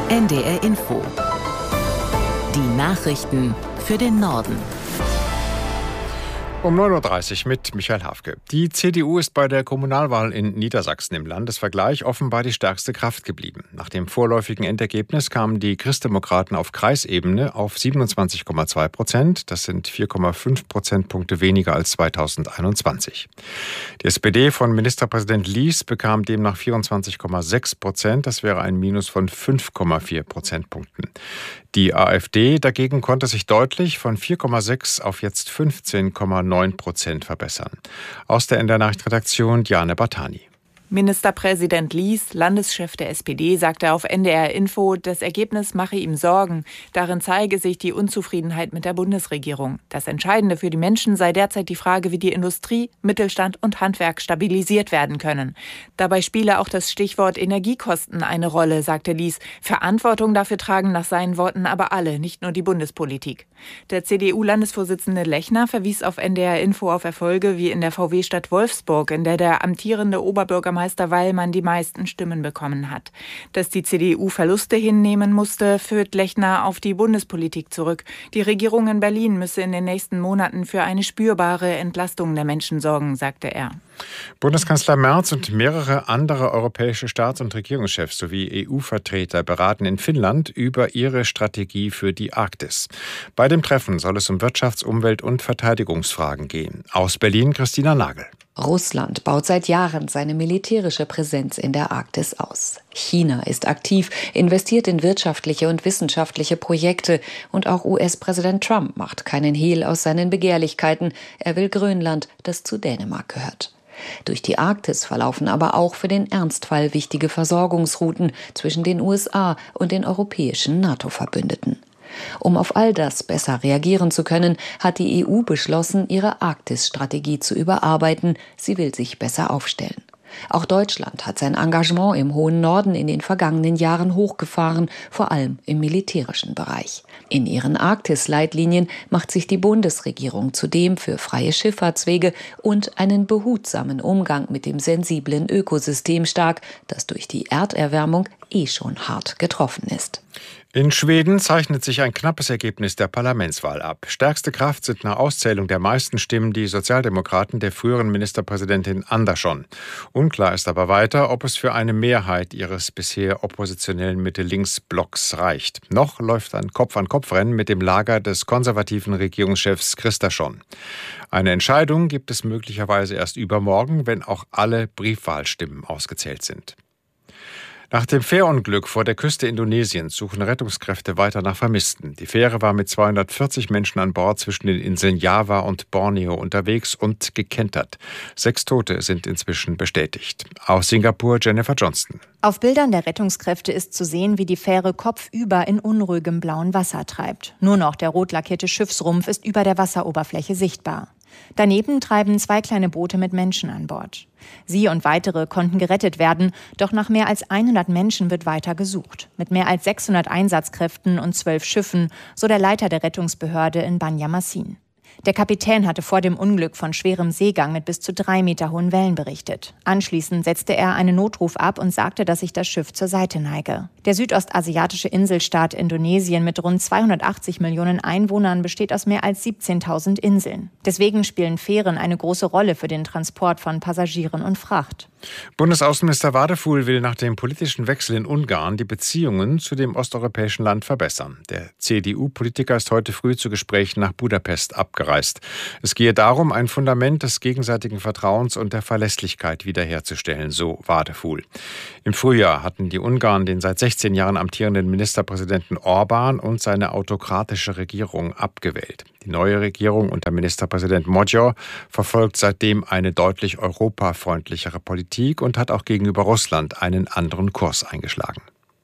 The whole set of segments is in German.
NDR Info. Die Nachrichten für den Norden. Um 9.30 Uhr mit Michael Hafke. Die CDU ist bei der Kommunalwahl in Niedersachsen im Landesvergleich offenbar die stärkste Kraft geblieben. Nach dem vorläufigen Endergebnis kamen die Christdemokraten auf Kreisebene auf 27,2%. Das sind 4,5 Prozentpunkte weniger als 2021. Die SPD von Ministerpräsident Lies bekam demnach 24,6%. Das wäre ein Minus von 5,4 Prozentpunkten. Die AfD dagegen konnte sich deutlich von 4,6 auf jetzt 15,9% verbessern. Aus der NDR Nachrichtenredaktion Diane Bartani. Ministerpräsident Lies, Landeschef der SPD, sagte auf NDR Info, das Ergebnis mache ihm Sorgen. Darin zeige sich die Unzufriedenheit mit der Bundesregierung. Das Entscheidende für die Menschen sei derzeit die Frage, wie die Industrie, Mittelstand und Handwerk stabilisiert werden können. Dabei spiele auch das Stichwort Energiekosten eine Rolle, sagte Lies. Verantwortung dafür tragen nach seinen Worten aber alle, nicht nur die Bundespolitik. Der CDU-Landesvorsitzende Lechner verwies auf NDR Info auf Erfolge wie in der VW-Stadt Wolfsburg, in der amtierende Oberbürgermeister Wallmann die meisten Stimmen bekommen hat. Dass die CDU Verluste hinnehmen musste, führt Lechner auf die Bundespolitik zurück. Die Regierung in Berlin müsse in den nächsten Monaten für eine spürbare Entlastung der Menschen sorgen, sagte er. Bundeskanzler Merz und mehrere andere europäische Staats- und Regierungschefs sowie EU-Vertreter beraten in Finnland über ihre Strategie für die Arktis. Bei dem Treffen soll es um Wirtschafts-, Umwelt- und Verteidigungsfragen gehen. Aus Berlin Christina Nagel. Russland baut seit Jahren seine militärische Präsenz in der Arktis aus. China ist aktiv, investiert in wirtschaftliche und wissenschaftliche Projekte und auch US-Präsident Trump macht keinen Hehl aus seinen Begehrlichkeiten. Er will Grönland, das zu Dänemark gehört. Durch die Arktis verlaufen aber auch für den Ernstfall wichtige Versorgungsrouten zwischen den USA und den europäischen NATO-Verbündeten. Um auf all das besser reagieren zu können, hat die EU beschlossen, ihre Arktis-Strategie zu überarbeiten. Sie will sich besser aufstellen. Auch Deutschland hat sein Engagement im hohen Norden in den vergangenen Jahren hochgefahren, vor allem im militärischen Bereich. In ihren Arktis-Leitlinien macht sich die Bundesregierung zudem für freie Schifffahrtswege und einen behutsamen Umgang mit dem sensiblen Ökosystem stark, das durch die Erderwärmung schon hart getroffen ist. In Schweden zeichnet sich ein knappes Ergebnis der Parlamentswahl ab. Stärkste Kraft sind nach Auszählung der meisten Stimmen die Sozialdemokraten der früheren Ministerpräsidentin Andersson. Unklar ist aber weiter, ob es für eine Mehrheit ihres bisher oppositionellen Mitte-Links-Blocks reicht. Noch läuft ein Kopf-an-Kopf-Rennen mit dem Lager des konservativen Regierungschefs Kristersson. Eine Entscheidung gibt es möglicherweise erst übermorgen, wenn auch alle Briefwahlstimmen ausgezählt sind. Nach dem Fährunglück vor der Küste Indonesiens suchen Rettungskräfte weiter nach Vermissten. Die Fähre war mit 240 Menschen an Bord zwischen den Inseln Java und Borneo unterwegs und gekentert. 6 Tote sind inzwischen bestätigt. Aus Singapur Jennifer Johnston. Auf Bildern der Rettungskräfte ist zu sehen, wie die Fähre kopfüber in unruhigem blauen Wasser treibt. Nur noch der rot lackierte Schiffsrumpf ist über der Wasseroberfläche sichtbar. Daneben treiben 2 kleine Boote mit Menschen an Bord. Sie und weitere konnten gerettet werden, doch nach mehr als 100 Menschen wird weiter gesucht. Mit mehr als 600 Einsatzkräften und 12 Schiffen, so der Leiter der Rettungsbehörde in Banjarmasin. Der Kapitän hatte vor dem Unglück von schwerem Seegang mit bis zu 3 Meter hohen Wellen berichtet. Anschließend setzte er einen Notruf ab und sagte, dass sich das Schiff zur Seite neige. Der südostasiatische Inselstaat Indonesien mit rund 280 Millionen Einwohnern besteht aus mehr als 17.000 Inseln. Deswegen spielen Fähren eine große Rolle für den Transport von Passagieren und Fracht. Bundesaußenminister Wadefuhl will nach dem politischen Wechsel in Ungarn die Beziehungen zu dem osteuropäischen Land verbessern. Der CDU-Politiker ist heute früh zu Gesprächen nach Budapest abgereist. Es gehe darum, ein Fundament des gegenseitigen Vertrauens und der Verlässlichkeit wiederherzustellen, so Wadefuhl. Im Frühjahr hatten die Ungarn den seit 16 Jahren amtierenden Ministerpräsidenten Orbán und seine autokratische Regierung abgewählt. Die neue Regierung unter Ministerpräsident Magyar verfolgt seitdem eine deutlich europafreundlichere Politik und hat auch gegenüber Russland einen anderen Kurs eingeschlagen.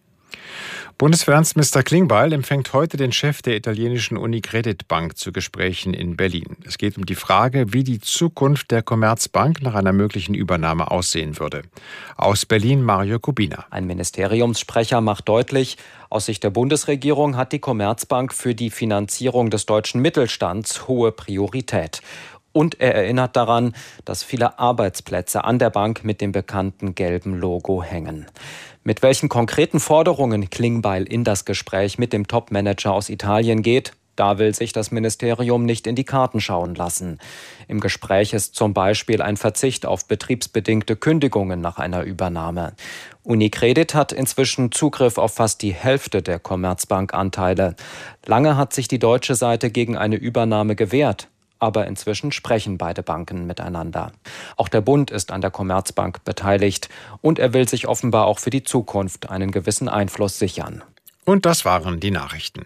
Bundesfinanzminister Klingbeil empfängt heute den Chef der italienischen Unicredit Bank zu Gesprächen in Berlin. Es geht um die Frage, wie die Zukunft der Commerzbank nach einer möglichen Übernahme aussehen würde. Aus Berlin Mario Kubina. Ein Ministeriumssprecher macht deutlich, aus Sicht der Bundesregierung hat die Commerzbank für die Finanzierung des deutschen Mittelstands hohe Priorität. Und er erinnert daran, dass viele Arbeitsplätze an der Bank mit dem bekannten gelben Logo hängen. Mit welchen konkreten Forderungen Klingbeil in das Gespräch mit dem Top-Manager aus Italien geht, da will sich das Ministerium nicht in die Karten schauen lassen. Im Gespräch ist zum Beispiel ein Verzicht auf betriebsbedingte Kündigungen nach einer Übernahme. UniCredit hat inzwischen Zugriff auf fast die Hälfte der Commerzbank-Anteile. Lange hat sich die deutsche Seite gegen eine Übernahme gewehrt. Aber inzwischen sprechen beide Banken miteinander. Auch der Bund ist an der Commerzbank beteiligt und er will sich offenbar auch für die Zukunft einen gewissen Einfluss sichern. Und das waren die Nachrichten.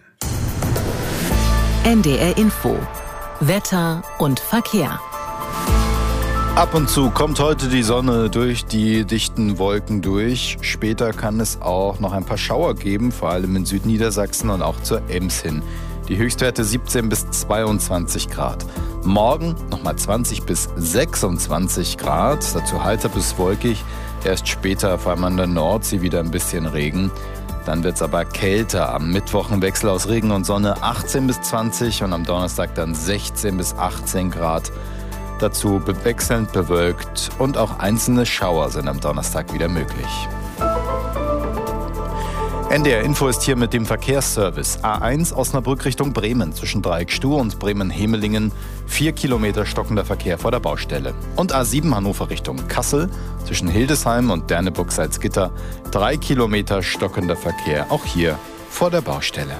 NDR Info. Wetter und Verkehr. Ab und zu kommt heute die Sonne durch die dichten Wolken durch. Später kann es auch noch ein paar Schauer geben, vor allem in Südniedersachsen und auch zur Ems hin. Die Höchstwerte 17 bis 22 Grad. Morgen nochmal 20 bis 26 Grad, dazu heiter bis wolkig. Erst später, vor allem an der Nordsee, wieder ein bisschen Regen. Dann wird es aber kälter. Am Mittwoch ein Wechsel aus Regen und Sonne 18 bis 20 und am Donnerstag dann 16 bis 18 Grad. Dazu wechselnd bewölkt und auch einzelne Schauer sind am Donnerstag wieder möglich. NDR Info ist hier mit dem Verkehrsservice. A1 Osnabrück Richtung Bremen zwischen Dreieckstuhl und Bremen-Hemelingen. 4 Kilometer stockender Verkehr vor der Baustelle. Und A7 Hannover Richtung Kassel zwischen Hildesheim und Derneburg-Salzgitter. 3 Kilometer stockender Verkehr, auch hier vor der Baustelle.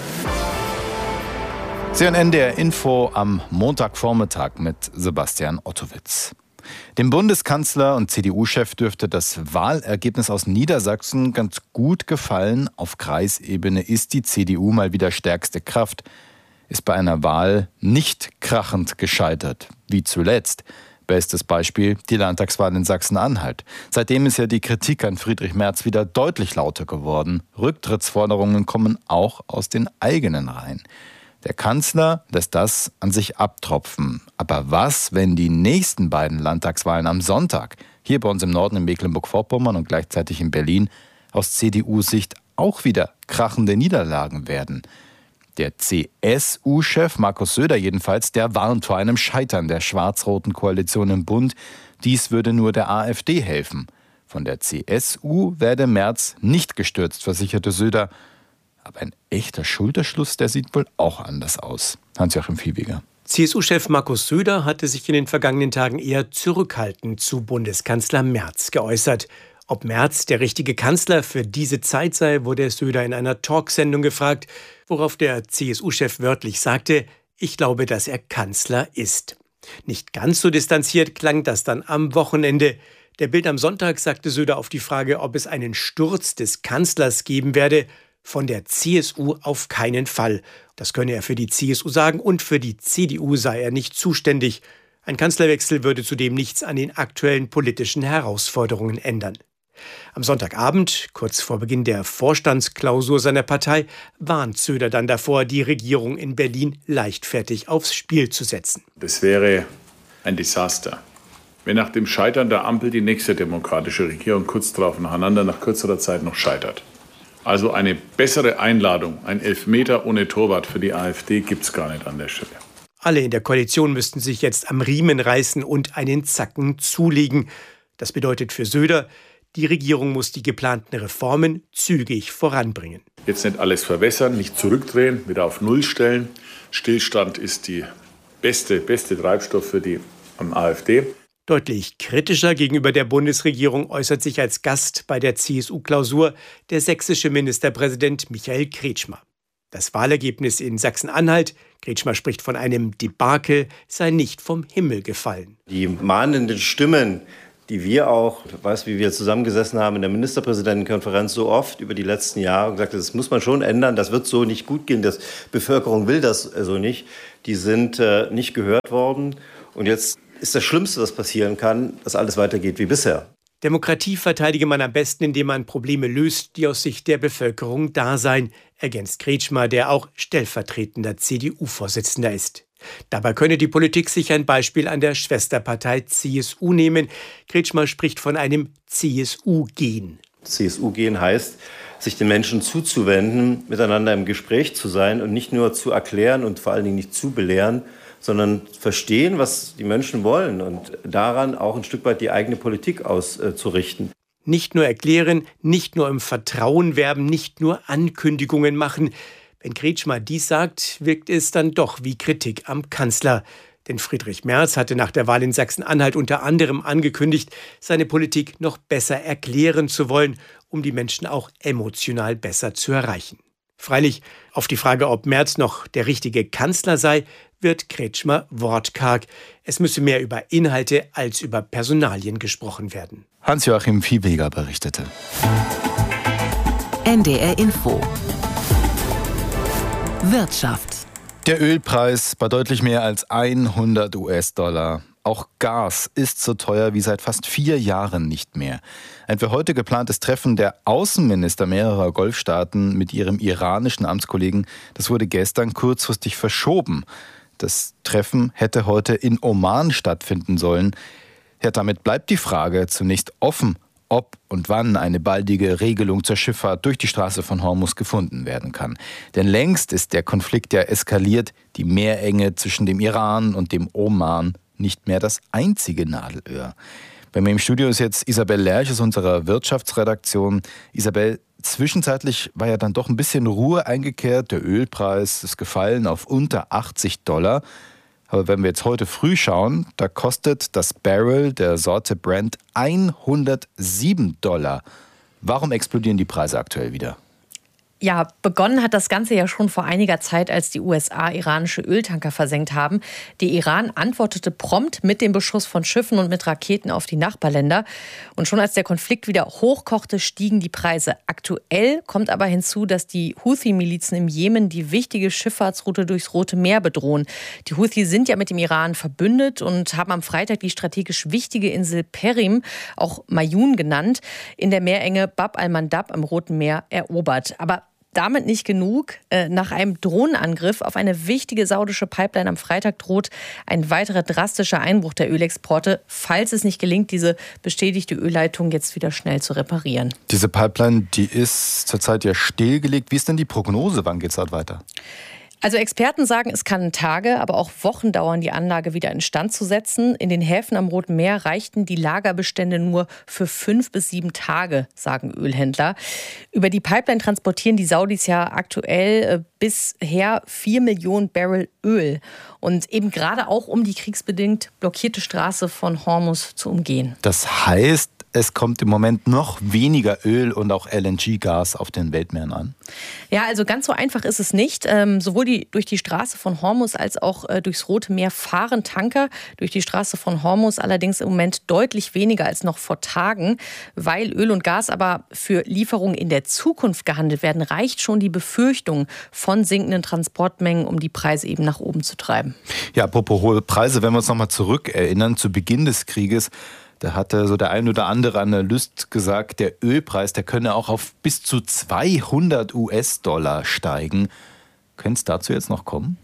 Sie hören NDR Info am Montagvormittag mit Sebastian Ottowitz. Dem Bundeskanzler und CDU-Chef dürfte das Wahlergebnis aus Niedersachsen ganz gut gefallen. Auf Kreisebene ist die CDU mal wieder stärkste Kraft, ist bei einer Wahl nicht krachend gescheitert, wie zuletzt. Bestes Beispiel die Landtagswahl in Sachsen-Anhalt. Seitdem ist ja die Kritik an Friedrich Merz wieder deutlich lauter geworden. Rücktrittsforderungen kommen auch aus den eigenen Reihen. Der Kanzler lässt das an sich abtropfen. Aber was, wenn die nächsten beiden Landtagswahlen am Sonntag, hier bei uns im Norden in Mecklenburg-Vorpommern und gleichzeitig in Berlin, aus CDU-Sicht auch wieder krachende Niederlagen werden? Der CSU-Chef Markus Söder jedenfalls, der warnt vor einem Scheitern der schwarz-roten Koalition im Bund. Dies würde nur der AfD helfen. Von der CSU werde Merz nicht gestürzt, versicherte Söder. Aber ein echter Schulterschluss, der sieht wohl auch anders aus. Hans-Joachim Viehweger. CSU-Chef Markus Söder hatte sich in den vergangenen Tagen eher zurückhaltend zu Bundeskanzler Merz geäußert. Ob Merz der richtige Kanzler für diese Zeit sei, wurde Söder in einer Talksendung gefragt, worauf der CSU-Chef wörtlich sagte, ich glaube, dass er Kanzler ist. Nicht ganz so distanziert klang das dann am Wochenende. Der Bild am Sonntag sagte Söder auf die Frage, ob es einen Sturz des Kanzlers geben werde, von der CSU auf keinen Fall. Das könne er für die CSU sagen und für die CDU sei er nicht zuständig. Ein Kanzlerwechsel würde zudem nichts an den aktuellen politischen Herausforderungen ändern. Am Sonntagabend, kurz vor Beginn der Vorstandsklausur seiner Partei, warnt Söder dann davor, die Regierung in Berlin leichtfertig aufs Spiel zu setzen. Das wäre ein Desaster, wenn nach dem Scheitern der Ampel die nächste demokratische Regierung kurz darauf nacheinander nach kürzerer Zeit noch scheitert. Also eine bessere Einladung, ein Elfmeter ohne Torwart für die AfD gibt es gar nicht an der Stelle. Alle in der Koalition müssten sich jetzt am Riemen reißen und einen Zacken zulegen. Das bedeutet für Söder, die Regierung muss die geplanten Reformen zügig voranbringen. Jetzt nicht alles verwässern, nicht zurückdrehen, wieder auf Null stellen. Stillstand ist die beste Treibstoff für die AfD. Deutlich kritischer gegenüber der Bundesregierung äußert sich als Gast bei der CSU-Klausur der sächsische Ministerpräsident Michael Kretschmer. Das Wahlergebnis in Sachsen-Anhalt, Kretschmer spricht von einem Debakel, sei nicht vom Himmel gefallen. Die mahnenden Stimmen, die wir auch, wie wir zusammengesessen haben in der Ministerpräsidentenkonferenz so oft über die letzten Jahre und gesagt haben, das muss man schon ändern, das wird so nicht gut gehen, die Bevölkerung will das so nicht, die sind nicht gehört worden. Und jetzt ist das Schlimmste, was passieren kann, dass alles weitergeht wie bisher. Demokratie verteidige man am besten, indem man Probleme löst, die aus Sicht der Bevölkerung da seien, ergänzt Kretschmer, der auch stellvertretender CDU-Vorsitzender ist. Dabei könne die Politik sich ein Beispiel an der Schwesterpartei CSU nehmen. Kretschmer spricht von einem CSU-Gen. CSU-Gen heißt, sich den Menschen zuzuwenden, miteinander im Gespräch zu sein und nicht nur zu erklären und vor allen Dingen nicht zu belehren, sondern verstehen, was die Menschen wollen und daran auch ein Stück weit die eigene Politik auszurichten. Nicht nur erklären, nicht nur im Vertrauen werben, nicht nur Ankündigungen machen. Wenn Kretschmer dies sagt, wirkt es dann doch wie Kritik am Kanzler. Denn Friedrich Merz hatte nach der Wahl in Sachsen-Anhalt unter anderem angekündigt, seine Politik noch besser erklären zu wollen, um die Menschen auch emotional besser zu erreichen. Freilich, auf die Frage, ob Merz noch der richtige Kanzler sei, wird Kretschmer wortkarg. Es müsse mehr über Inhalte als über Personalien gesprochen werden. Hans-Joachim Viehweger berichtete. NDR Info. Wirtschaft. Der Ölpreis bei deutlich mehr als 100 US-Dollar. Auch Gas ist so teuer wie seit fast 4 Jahren nicht mehr. Ein für heute geplantes Treffen der Außenminister mehrerer Golfstaaten mit ihrem iranischen Amtskollegen, das wurde gestern kurzfristig verschoben. Das Treffen hätte heute in Oman stattfinden sollen. Ja, damit bleibt die Frage zunächst offen, ob und wann eine baldige Regelung zur Schifffahrt durch die Straße von Hormuz gefunden werden kann. Denn längst ist der Konflikt ja eskaliert, die Meerenge zwischen dem Iran und dem Oman nicht mehr das einzige Nadelöhr. Bei mir im Studio ist jetzt Isabel Lerch aus unserer Wirtschaftsredaktion. Isabel, zwischenzeitlich war ja dann doch ein bisschen Ruhe eingekehrt. Der Ölpreis ist gefallen auf unter $80. Aber wenn wir jetzt heute früh schauen, da kostet das Barrel der Sorte Brent $107. Warum explodieren die Preise aktuell wieder? Ja, begonnen hat das Ganze ja schon vor einiger Zeit, als die USA iranische Öltanker versenkt haben. Der Iran antwortete prompt mit dem Beschuss von Schiffen und mit Raketen auf die Nachbarländer. Und schon als der Konflikt wieder hochkochte, stiegen die Preise. Aktuell kommt aber hinzu, dass die Houthi-Milizen im Jemen die wichtige Schifffahrtsroute durchs Rote Meer bedrohen. Die Houthi sind ja mit dem Iran verbündet und haben am Freitag die strategisch wichtige Insel Perim, auch Mayun genannt, in der Meerenge Bab al-Mandab am Roten Meer erobert. Aber damit nicht genug. Nach einem Drohnenangriff auf eine wichtige saudische Pipeline am Freitag droht ein weiterer drastischer Einbruch der Ölexporte, falls es nicht gelingt, diese beschädigte Ölleitung jetzt wieder schnell zu reparieren. Diese Pipeline, die ist zurzeit ja stillgelegt. Wie ist denn die Prognose? Wann geht es dort weiter? Also Experten sagen, es kann Tage, aber auch Wochen dauern, die Anlage wieder instand zu setzen. In den Häfen am Roten Meer reichten die Lagerbestände nur für 5 bis 7 Tage, sagen Ölhändler. Über die Pipeline transportieren die Saudis ja aktuell bisher 4 Millionen Barrel Öl. Und eben gerade auch, um die kriegsbedingt blockierte Straße von Hormuz zu umgehen. Das heißt, es kommt im Moment noch weniger Öl und auch LNG-Gas auf den Weltmeeren an? Ja, also ganz so einfach ist es nicht. Sowohl durch die Straße von Hormuz als auch durchs Rote Meer fahren Tanker. Durch die Straße von Hormuz allerdings im Moment deutlich weniger als noch vor Tagen. Weil Öl und Gas aber für Lieferungen in der Zukunft gehandelt werden, reicht schon die Befürchtung von sinkenden Transportmengen, um die Preise eben nach oben zu treiben. Ja, apropos hohe Preise, wenn wir uns noch mal zurückerinnern, zu Beginn des Krieges, da hatte so der ein oder andere Analyst gesagt, der Ölpreis, der könne auch auf bis zu 200 US-Dollar steigen. Könnte es dazu jetzt noch kommen?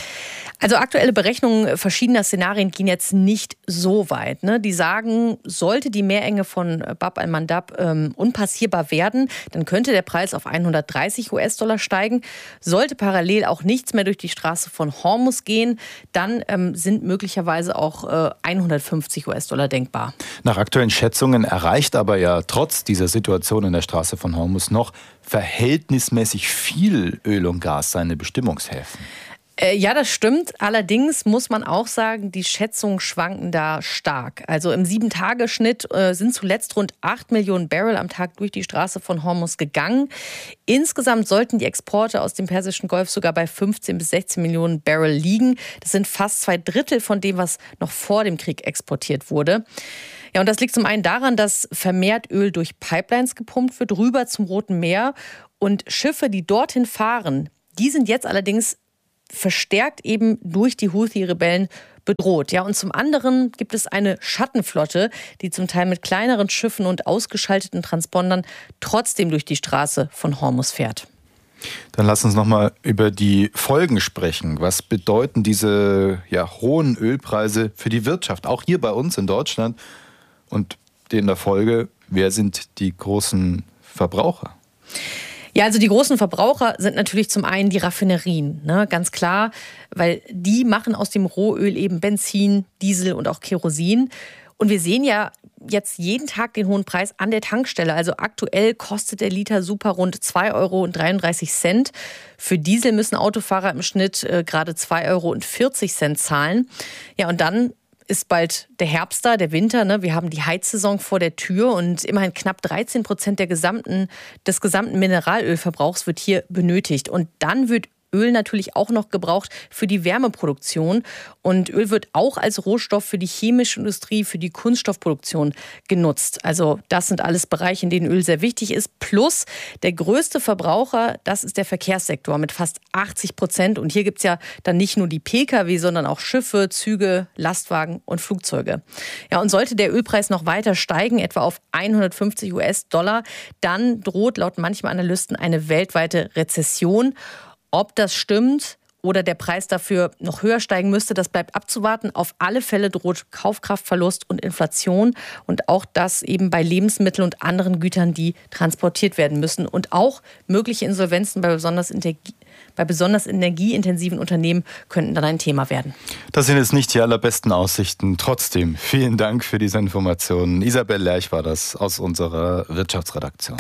Also aktuelle Berechnungen verschiedener Szenarien gehen jetzt nicht so weit. Ne? Die sagen, sollte die Meerenge von Bab al-Mandab unpassierbar werden, dann könnte der Preis auf 130 US-Dollar steigen. Sollte parallel auch nichts mehr durch die Straße von Hormuz gehen, dann sind möglicherweise auch 150 US-Dollar denkbar. Nach aktuellen Schätzungen erreicht aber ja trotz dieser Situation in der Straße von Hormuz noch verhältnismäßig viel Öl und Gas seine Bestimmungshäfen. Ja, das stimmt. Allerdings muss man auch sagen, die Schätzungen schwanken da stark. Also im 7-Tage-Schnitt sind zuletzt rund 8 Millionen Barrel am Tag durch die Straße von Hormuz gegangen. Insgesamt sollten die Exporte aus dem Persischen Golf sogar bei 15 bis 16 Millionen Barrel liegen. Das sind fast 2/3 von dem, was noch vor dem Krieg exportiert wurde. Ja, und das liegt zum einen daran, dass vermehrt Öl durch Pipelines gepumpt wird, rüber zum Roten Meer. Und Schiffe, die dorthin fahren, die sind jetzt allerdings verstärkt eben durch die Houthi-Rebellen bedroht. Ja, und zum anderen gibt es eine Schattenflotte, die zum Teil mit kleineren Schiffen und ausgeschalteten Transpondern trotzdem durch die Straße von Hormuz fährt. Dann lass uns noch mal über die Folgen sprechen. Was bedeuten diese hohen Ölpreise für die Wirtschaft, auch hier bei uns in Deutschland? Und in der Folge, wer sind die großen Verbraucher? Ja, also die großen Verbraucher sind natürlich zum einen die Raffinerien, ne, ganz klar, weil die machen aus dem Rohöl eben Benzin, Diesel und auch Kerosin. Und wir sehen ja jetzt jeden Tag den hohen Preis an der Tankstelle. Also aktuell kostet der Liter Super rund 2,33 €. Für Diesel müssen Autofahrer im Schnitt gerade 2,40 € zahlen. Ja, und dann ist bald der Herbst da, der Winter. Ne? Wir haben die Heizsaison vor der Tür und immerhin knapp 13% des gesamten Mineralölverbrauchs wird hier benötigt. Und dann wird Öl natürlich auch noch gebraucht für die Wärmeproduktion. Und Öl wird auch als Rohstoff für die chemische Industrie, für die Kunststoffproduktion genutzt. Also das sind alles Bereiche, in denen Öl sehr wichtig ist. Plus der größte Verbraucher, das ist der Verkehrssektor mit fast 80%. Und hier gibt es ja dann nicht nur die Pkw, sondern auch Schiffe, Züge, Lastwagen und Flugzeuge. Ja, und sollte der Ölpreis noch weiter steigen, etwa auf 150 US-Dollar, dann droht laut manchem Analysten eine weltweite Rezession. Ob das stimmt oder der Preis dafür noch höher steigen müsste, das bleibt abzuwarten. Auf alle Fälle droht Kaufkraftverlust und Inflation und auch das eben bei Lebensmitteln und anderen Gütern, die transportiert werden müssen. Und auch mögliche Insolvenzen bei besonders energieintensiven Unternehmen könnten dann ein Thema werden. Das sind jetzt nicht die allerbesten Aussichten. Trotzdem, vielen Dank für diese Informationen. Isabel Lerch war das aus unserer Wirtschaftsredaktion.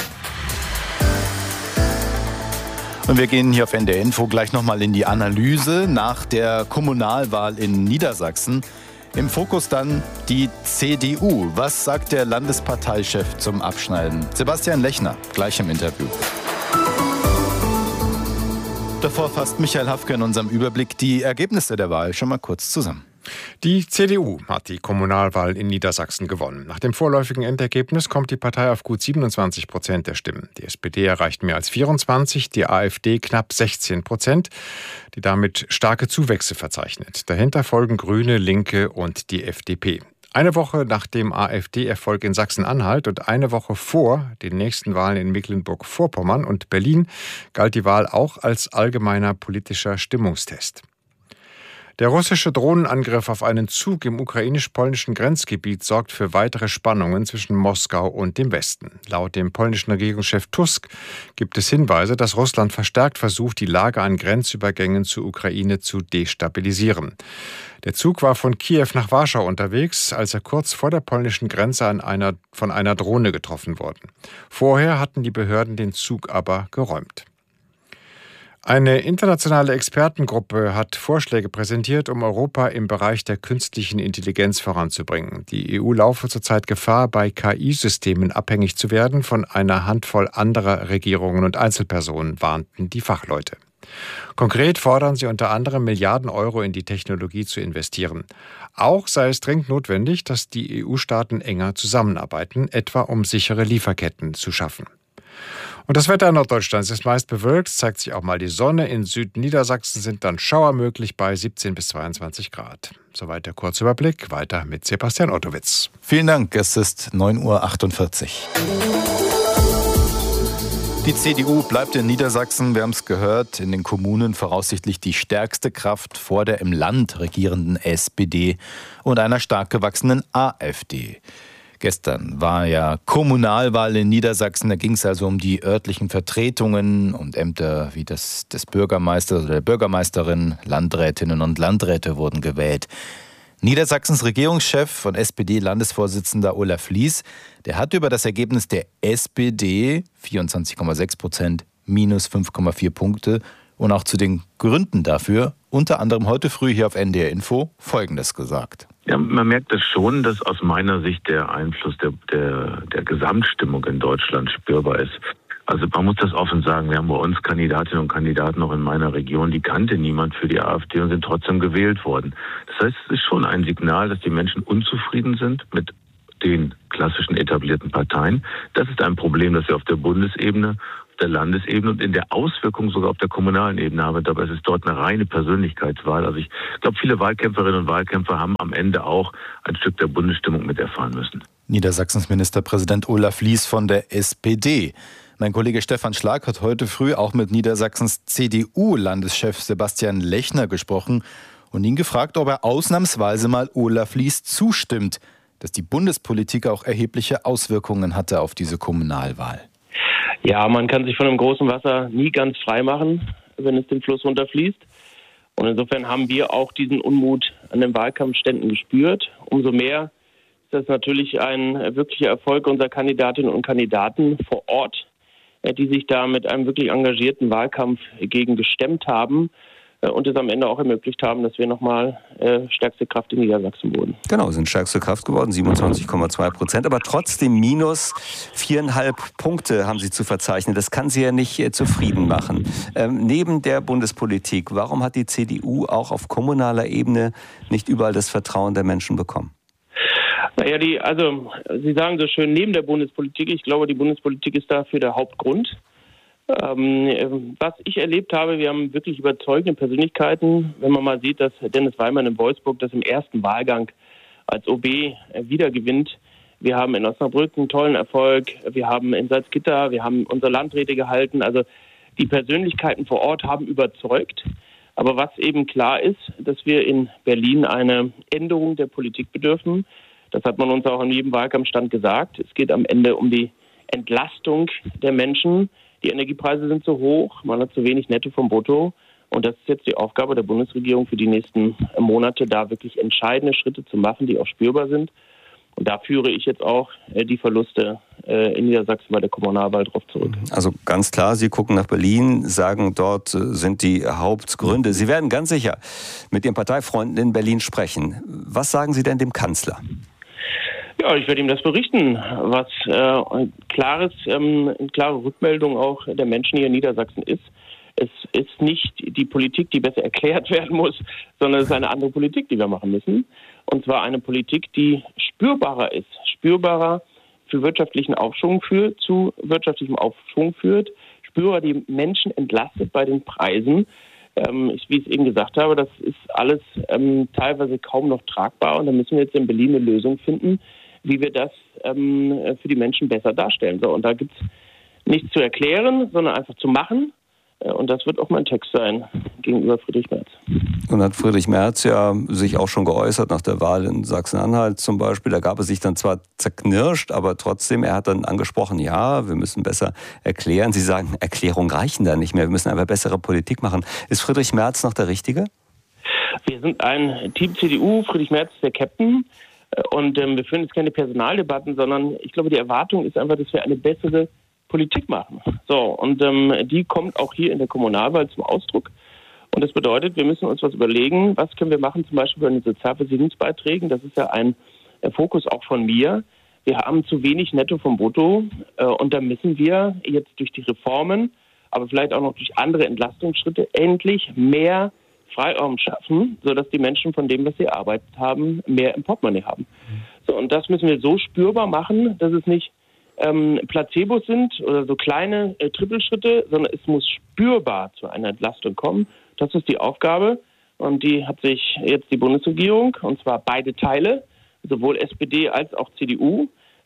Und wir gehen hier auf NDR Info gleich nochmal in die Analyse nach der Kommunalwahl in Niedersachsen. Im Fokus dann die CDU. Was sagt der Landesparteichef zum Abschneiden? Sebastian Lechner, gleich im Interview. Davor fasst Michael Hafke in unserem Überblick die Ergebnisse der Wahl schon mal kurz zusammen. Die CDU hat die Kommunalwahl in Niedersachsen gewonnen. Nach dem vorläufigen Endergebnis kommt die Partei auf gut 27% der Stimmen. Die SPD erreicht mehr als 24%, die AfD knapp 16%, die damit starke Zuwächse verzeichnet. Dahinter folgen Grüne, Linke und die FDP. Eine Woche nach dem AfD-Erfolg in Sachsen-Anhalt und eine Woche vor den nächsten Wahlen in Mecklenburg-Vorpommern und Berlin galt die Wahl auch als allgemeiner politischer Stimmungstest. Der russische Drohnenangriff auf einen Zug im ukrainisch-polnischen Grenzgebiet sorgt für weitere Spannungen zwischen Moskau und dem Westen. Laut dem polnischen Regierungschef Tusk gibt es Hinweise, dass Russland verstärkt versucht, die Lage an Grenzübergängen zur Ukraine zu destabilisieren. Der Zug war von Kiew nach Warschau unterwegs, als er kurz vor der polnischen Grenze von einer Drohne getroffen wurde. Vorher hatten die Behörden den Zug aber geräumt. Eine internationale Expertengruppe hat Vorschläge präsentiert, um Europa im Bereich der künstlichen Intelligenz voranzubringen. Die EU laufe zurzeit Gefahr, bei KI-Systemen abhängig zu werden von einer Handvoll anderer Regierungen und Einzelpersonen, warnten die Fachleute. Konkret fordern sie unter anderem Milliarden Euro in die Technologie zu investieren. Auch sei es dringend notwendig, dass die EU-Staaten enger zusammenarbeiten, etwa um sichere Lieferketten zu schaffen. Und das Wetter in Norddeutschland ist meist bewölkt, zeigt sich auch mal die Sonne. In Südniedersachsen sind dann Schauer möglich bei 17 bis 22 Grad. Soweit der Kurzüberblick. Weiter mit Sebastian Ottowitz. Vielen Dank, es ist 9:48 Uhr. Die CDU bleibt in Niedersachsen, wir haben es gehört, in den Kommunen voraussichtlich die stärkste Kraft vor der im Land regierenden SPD und einer stark gewachsenen AfD. Gestern war ja Kommunalwahl in Niedersachsen, da ging es also um die örtlichen Vertretungen und Ämter wie das des Bürgermeisters oder der Bürgermeisterin, Landrätinnen und Landräte wurden gewählt. Niedersachsens Regierungschef und SPD-Landesvorsitzender Olaf Lies, der hat über das Ergebnis der SPD, 24,6%, minus 5,4 Punkte, und auch zu den Gründen dafür, unter anderem heute früh hier auf NDR Info, Folgendes gesagt. Ja, man merkt das schon, dass aus meiner Sicht der Einfluss der Gesamtstimmung in Deutschland spürbar ist. Also man muss das offen sagen, wir haben bei uns Kandidatinnen und Kandidaten noch in meiner Region, die kannte niemand für die AfD und sind trotzdem gewählt worden. Das heißt, es ist schon ein Signal, dass die Menschen unzufrieden sind mit den klassischen etablierten Parteien. Das ist ein Problem, das wir auf der Bundesebene, auf der Landesebene und in der Auswirkung sogar auf der kommunalen Ebene haben. Dabei ist es dort eine reine Persönlichkeitswahl. Also ich glaube, viele Wahlkämpferinnen und Wahlkämpfer haben am Ende auch ein Stück der Bundesstimmung miterfahren müssen. Niedersachsens Ministerpräsident Olaf Lies von der SPD. Mein Kollege Stefan Schlag hat heute früh auch mit Niedersachsens CDU-Landeschef Sebastian Lechner gesprochen und ihn gefragt, ob er ausnahmsweise mal Olaf Lies zustimmt, dass die Bundespolitik auch erhebliche Auswirkungen hatte auf diese Kommunalwahl. Ja, man kann sich von dem großen Wasser nie ganz frei machen, wenn es den Fluss runterfließt. Und insofern haben wir auch diesen Unmut an den Wahlkampfständen gespürt. Umso mehr das ist natürlich ein wirklicher Erfolg unserer Kandidatinnen und Kandidaten vor Ort, die sich da mit einem wirklich engagierten Wahlkampf gegen gestemmt haben und es am Ende auch ermöglicht haben, dass wir nochmal stärkste Kraft in Niedersachsen wurden. Genau, sind stärkste Kraft geworden, 27,2%, aber trotzdem minus 4,5 Punkte haben Sie zu verzeichnen. Das kann Sie ja nicht zufrieden machen. Neben der Bundespolitik, warum hat die CDU auch auf kommunaler Ebene nicht überall das Vertrauen der Menschen bekommen? Naja, Sie sagen so schön, neben der Bundespolitik, ich glaube, die Bundespolitik ist dafür der Hauptgrund. Was ich erlebt habe, wir haben wirklich überzeugende Persönlichkeiten. Wenn man mal sieht, dass Dennis Weimann in Wolfsburg das im ersten Wahlgang als OB wiedergewinnt. Wir haben in Osnabrück einen tollen Erfolg. Wir haben in Salzgitter, wir haben unsere Landräte gehalten. Also die Persönlichkeiten vor Ort haben überzeugt. Aber was eben klar ist, dass wir in Berlin eine Änderung der Politik bedürfen. Das hat man uns auch in jedem Wahlkampfstand gesagt. Es geht am Ende um die Entlastung der Menschen. Die Energiepreise sind zu hoch, man hat zu wenig Netto vom Brutto. Und das ist jetzt die Aufgabe der Bundesregierung für die nächsten Monate, da wirklich entscheidende Schritte zu machen, die auch spürbar sind. Und da führe ich jetzt auch die Verluste in Niedersachsen bei der Kommunalwahl drauf zurück. Also ganz klar, Sie gucken nach Berlin, sagen, dort sind die Hauptgründe. Sie werden ganz sicher mit Ihren Parteifreunden in Berlin sprechen. Was sagen Sie denn dem Kanzler? Ja, ich werde ihm das berichten, was eine klare Rückmeldung auch der Menschen hier in Niedersachsen ist. Es ist nicht die Politik, die besser erklärt werden muss, sondern es ist eine andere Politik, die wir machen müssen. Und zwar eine Politik, die spürbarer ist, spürbarer für wirtschaftlichen Aufschwung führt, zu wirtschaftlichem Aufschwung führt, spürbar die Menschen entlastet bei den Preisen. Wie ich es eben gesagt habe, das ist alles teilweise kaum noch tragbar. Und da müssen wir jetzt in Berlin eine Lösung finden, wie wir das für die Menschen besser darstellen. So, und da gibt es nichts zu erklären, sondern einfach zu machen. Und das wird auch mein Text sein gegenüber Friedrich Merz. Und hat Friedrich Merz ja sich auch schon geäußert nach der Wahl in Sachsen-Anhalt zum Beispiel. Da gab es sich dann zwar zerknirscht, aber trotzdem, er hat dann angesprochen, ja, wir müssen besser erklären. Sie sagen, Erklärungen reichen da nicht mehr, wir müssen einfach bessere Politik machen. Ist Friedrich Merz noch der Richtige? Wir sind ein Team CDU, Friedrich Merz ist der Captain. Und wir führen jetzt keine Personaldebatten, sondern ich glaube, die Erwartung ist einfach, dass wir eine bessere Politik machen. So, und die kommt auch hier in der Kommunalwahl zum Ausdruck. Und das bedeutet, wir müssen uns was überlegen, was können wir machen, zum Beispiel bei den Sozialversicherungsbeiträgen. Das ist ja ein Fokus auch von mir. Wir haben zu wenig Netto vom Brutto und da müssen wir jetzt durch die Reformen, aber vielleicht auch noch durch andere Entlastungsschritte endlich mehr Freiraum schaffen, sodass die Menschen von dem, was sie erarbeitet haben, mehr im Portemonnaie haben. So, und das müssen wir so spürbar machen, dass es nicht Placebos sind oder so kleine Trippelschritte, sondern es muss spürbar zu einer Entlastung kommen. Das ist die Aufgabe und die hat sich jetzt die Bundesregierung, und zwar beide Teile, sowohl SPD als auch CDU,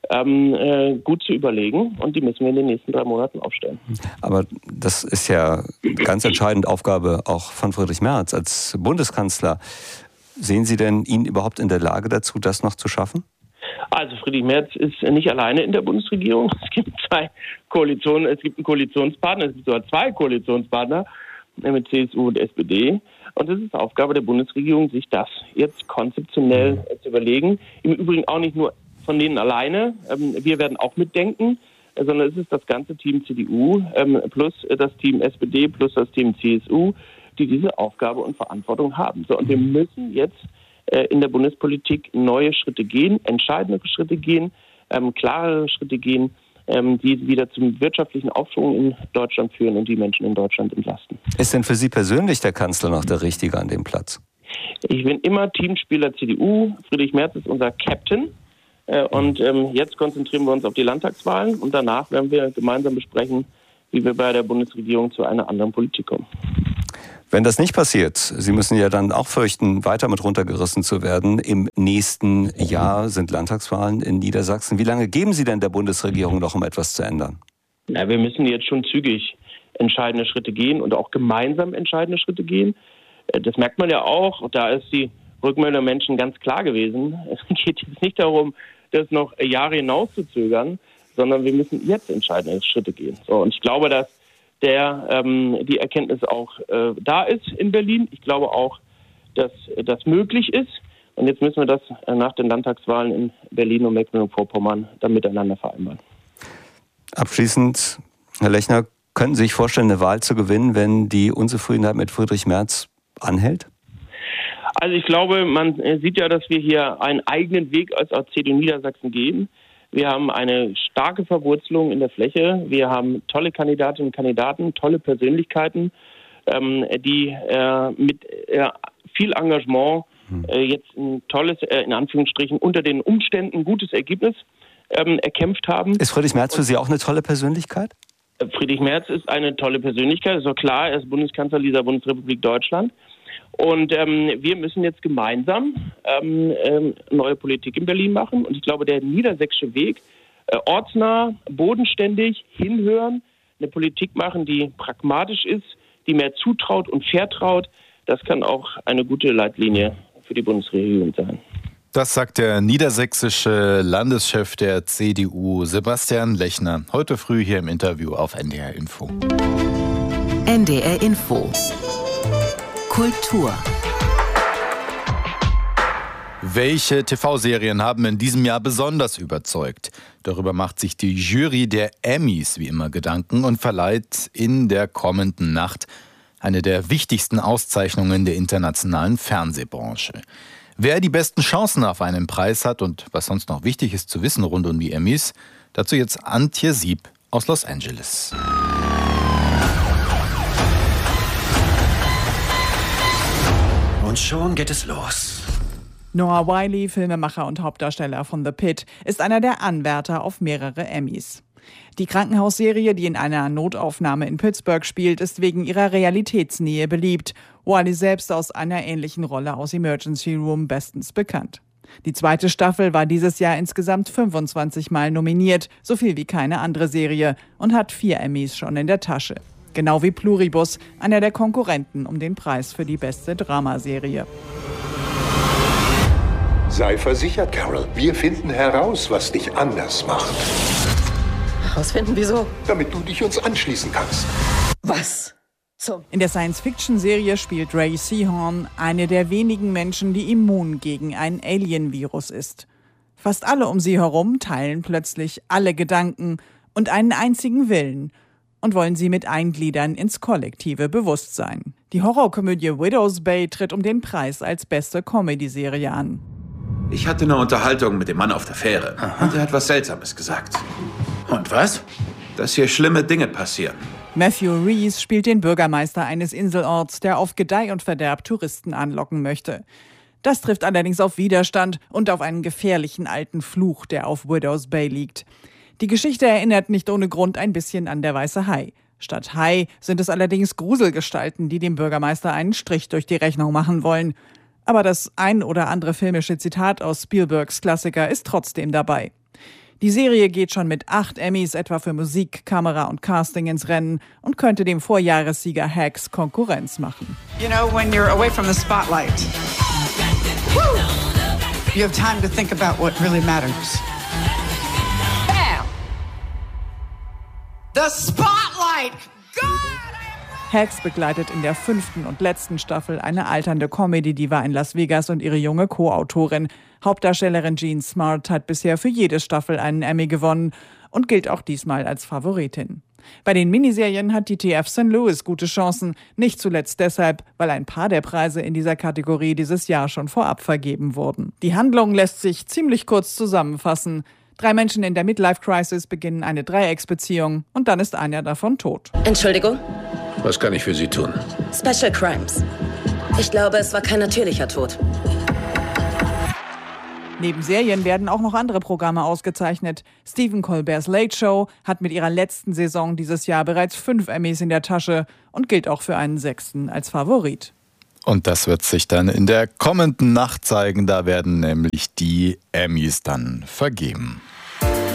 gut zu überlegen und die müssen wir in den nächsten 3 Monaten aufstellen. Aber das ist ja ganz entscheidend Aufgabe auch von Friedrich Merz als Bundeskanzler. Sehen Sie denn ihn überhaupt in der Lage dazu, das noch zu schaffen? Also Friedrich Merz ist nicht alleine in der Bundesregierung. Es gibt einen Koalitionspartner, es gibt sogar 2 Koalitionspartner mit CSU und SPD. Und es ist Aufgabe der Bundesregierung, sich das jetzt konzeptionell zu überlegen. Im Übrigen auch nicht nur von denen alleine. Wir werden auch mitdenken, sondern es ist das ganze Team CDU plus das Team SPD plus das Team CSU, die diese Aufgabe und Verantwortung haben. So, und wir müssen jetzt in der Bundespolitik neue Schritte gehen, entscheidende Schritte gehen, klarere Schritte gehen, die wieder zum wirtschaftlichen Aufschwung in Deutschland führen und die Menschen in Deutschland entlasten. Ist denn für Sie persönlich der Kanzler noch der Richtige an dem Platz? Ich bin immer Teamspieler CDU. Friedrich Merz ist unser Captain. Und jetzt konzentrieren wir uns auf die Landtagswahlen und danach werden wir gemeinsam besprechen, wie wir bei der Bundesregierung zu einer anderen Politik kommen. Wenn das nicht passiert, Sie müssen ja dann auch fürchten, weiter mit runtergerissen zu werden. Im nächsten Jahr sind Landtagswahlen in Niedersachsen. Wie lange geben Sie denn der Bundesregierung noch, um etwas zu ändern? Na, wir müssen jetzt schon zügig entscheidende Schritte gehen und auch gemeinsam entscheidende Schritte gehen. Das merkt man ja auch. Da ist die Rückmeldung der Menschen ganz klar gewesen. Es geht jetzt nicht darum, das noch Jahre hinauszuzögern, sondern wir müssen jetzt entscheidende Schritte gehen. So, und ich glaube, dass die Erkenntnis auch da ist in Berlin. Ich glaube auch, dass das möglich ist. Und jetzt müssen wir das nach den Landtagswahlen in Berlin und Mecklenburg-Vorpommern dann miteinander vereinbaren. Abschließend, Herr Lechner, können Sie sich vorstellen, eine Wahl zu gewinnen, wenn die Unzufriedenheit mit Friedrich Merz anhält? Also ich glaube, man sieht ja, dass wir hier einen eigenen Weg als CDU Niedersachsen gehen. Wir haben eine starke Verwurzelung in der Fläche. Wir haben tolle Kandidatinnen und Kandidaten, tolle Persönlichkeiten, die mit viel Engagement jetzt ein tolles, in Anführungsstrichen, unter den Umständen gutes Ergebnis erkämpft haben. Ist Friedrich Merz für Sie auch eine tolle Persönlichkeit? Friedrich Merz ist eine tolle Persönlichkeit, ist doch klar, er ist Bundeskanzler dieser Bundesrepublik Deutschland. Und wir müssen jetzt gemeinsam neue Politik in Berlin machen. Und ich glaube, der niedersächsische Weg, ortsnah, bodenständig, hinhören, eine Politik machen, die pragmatisch ist, die mehr zutraut und vertraut, das kann auch eine gute Leitlinie für die Bundesregierung sein. Das sagt der niedersächsische Landeschef der CDU, Sebastian Lechner, heute früh hier im Interview auf NDR Info. NDR Info. Kultur. Welche TV-Serien haben in diesem Jahr besonders überzeugt? Darüber macht sich die Jury der Emmys wie immer Gedanken und verleiht in der kommenden Nacht eine der wichtigsten Auszeichnungen der internationalen Fernsehbranche. Wer die besten Chancen auf einen Preis hat und was sonst noch wichtig ist zu wissen rund um die Emmys, dazu jetzt Antje Sieb aus Los Angeles. Und schon geht es los. Noah Wyle, Filmemacher und Hauptdarsteller von The Pitt, ist einer der Anwärter auf mehrere Emmys. Die Krankenhausserie, die in einer Notaufnahme in Pittsburgh spielt, ist wegen ihrer Realitätsnähe beliebt. Wyle selbst aus einer ähnlichen Rolle aus Emergency Room bestens bekannt. Die zweite Staffel war dieses Jahr insgesamt 25 Mal nominiert, so viel wie keine andere Serie, und hat 4 Emmys schon in der Tasche. Genau wie Pluribus, einer der Konkurrenten um den Preis für die beste Dramaserie. Sei versichert, Carol, wir finden heraus, was dich anders macht. Herausfinden, wieso? Damit du dich uns anschließen kannst. Was? In der Science-Fiction-Serie spielt Ray Seahorn eine der wenigen Menschen, die immun gegen ein Alien-Virus ist. Fast alle um sie herum teilen plötzlich alle Gedanken und einen einzigen Willen und wollen sie mit eingliedern ins kollektive Bewusstsein. Die Horrorkomödie Widow's Bay tritt um den Preis als beste Comedy-Serie an. Ich hatte eine Unterhaltung mit dem Mann auf der Fähre. Und er hat was Seltsames gesagt. Und was? Dass hier schlimme Dinge passieren. Matthew Rhys spielt den Bürgermeister eines Inselorts, der auf Gedeih und Verderb Touristen anlocken möchte. Das trifft allerdings auf Widerstand und auf einen gefährlichen alten Fluch, der auf Widow's Bay liegt. Die Geschichte erinnert nicht ohne Grund ein bisschen an Der weiße Hai. Statt Hai sind es allerdings Gruselgestalten, die dem Bürgermeister einen Strich durch die Rechnung machen wollen. Aber das ein oder andere filmische Zitat aus Spielbergs Klassiker ist trotzdem dabei. Die Serie geht schon mit 8 Emmys etwa für Musik, Kamera und Casting ins Rennen und könnte dem Vorjahressieger Hacks Konkurrenz machen. You know, when you're away from the spotlight, you have time to think about what really matters. Bam! The spotlight! Hacks begleitet in der 5. und letzten Staffel eine alternde Comedy-Diva in Las Vegas und ihre junge Co-Autorin. Hauptdarstellerin Jean Smart hat bisher für jede Staffel einen Emmy gewonnen und gilt auch diesmal als Favoritin. Bei den Miniserien hat die TF St. Louis gute Chancen, nicht zuletzt deshalb, weil ein paar der Preise in dieser Kategorie dieses Jahr schon vorab vergeben wurden. Die Handlung lässt sich ziemlich kurz zusammenfassen. 3 Menschen in der Midlife-Crisis beginnen eine Dreiecksbeziehung und dann ist einer davon tot. Entschuldigung? Was kann ich für Sie tun? Special Crimes. Ich glaube, es war kein natürlicher Tod. Neben Serien werden auch noch andere Programme ausgezeichnet. Stephen Colbert's Late Show hat mit ihrer letzten Saison dieses Jahr bereits 5 Emmys in der Tasche und gilt auch für einen 6. als Favorit. Und das wird sich dann in der kommenden Nacht zeigen. Da werden nämlich die Emmys dann vergeben.